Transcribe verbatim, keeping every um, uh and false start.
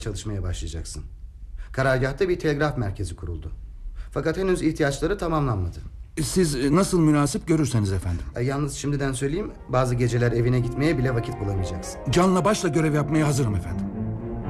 çalışmaya başlayacaksın. Karargâhta bir telgraf merkezi kuruldu. Fakat henüz ihtiyaçları tamamlanmadı. Siz nasıl münasip görürseniz efendim. E, yalnız şimdiden söyleyeyim, bazı geceler evine gitmeye bile vakit bulamayacaksın. Canla başla görev yapmaya hazırım efendim.